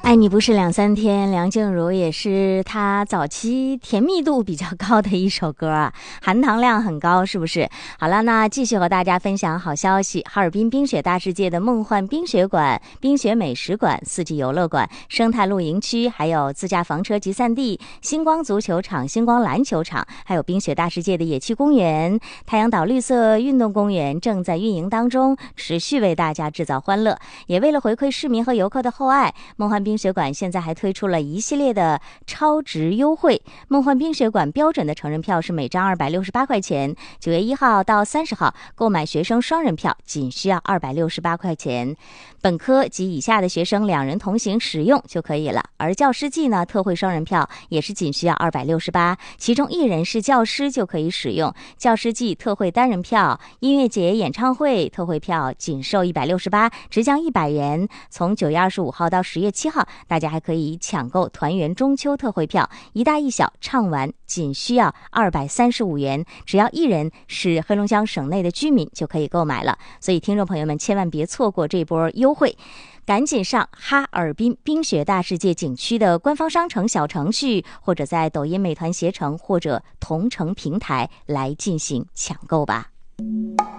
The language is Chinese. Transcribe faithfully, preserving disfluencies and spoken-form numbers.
爱你不是两三天，梁静茹也是她早期甜蜜度比较高的一首歌啊，含糖量很高，是不是？好了，那继续和大家分享好消息。哈尔滨冰雪大世界的梦幻冰雪馆、冰雪美食馆、四季游乐馆、生态露营区，还有自驾房车集散地、星光足球场、星光篮球场，还有冰雪大世界的野区公园、太阳岛绿色运动公园正在运营当中，持续为大家制造欢乐。也为了回馈市民和游客的厚爱，梦幻冰雪馆现在还推出了一系列的超值优惠。梦幻冰雪馆标准的成人票是每张二百六十八块钱，九月一号到三十号购买学生双人票仅需要二百六十八块钱，本科及以下的学生两人同行使用就可以了。而教师季呢，特惠双人票也是仅需要二百六十八，其中一人是教师就可以使用。教师季特惠单人票、音乐节演唱会特惠票仅售一百六十八，直降一百元。从九月二十五号到十月七号，大家还可以抢购团圆中秋特惠票，一大一小畅玩仅需要二百三十五元，只要一人是黑龙江省内的居民就可以购买了。所以听众朋友们千万别错过这波优惠，赶紧上哈尔滨冰雪大世界景区的官方商城小程序，或者在抖音、美团携程或者同城平台来进行抢购吧。